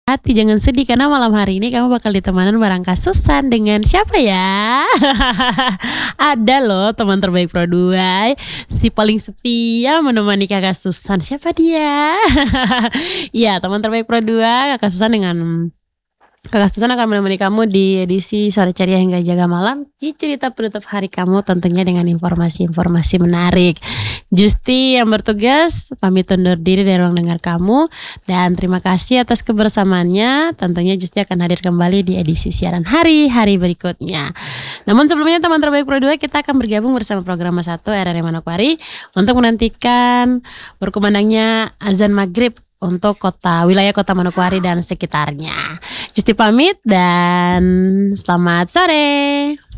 hati, jangan sedih karena malam hari ini kamu bakal ditemanin bareng Kak Susan dengan siapa ya? Ada loh teman terbaik Pro 2, si paling setia menemani Kakak Susan. Siapa dia? Iya, teman terbaik Pro 2, Kakak Susan Kakak Susan akan menemani kamu di edisi Sore Ceria hingga Jaga Malam di cerita penutup hari kamu, tentunya dengan informasi-informasi menarik. Justi yang bertugas pamit undur diri dari ruang dengar kamu, dan terima kasih atas kebersamaannya. Tentunya Justi akan hadir kembali di edisi siaran hari-hari berikutnya. Namun sebelumnya teman terbaik Pro 2, kita akan bergabung bersama program 1 RRI Manokwari untuk menantikan berkumandangnya azan maghrib untuk wilayah kota Manokwari dan sekitarnya. Justi pamit dan selamat sore.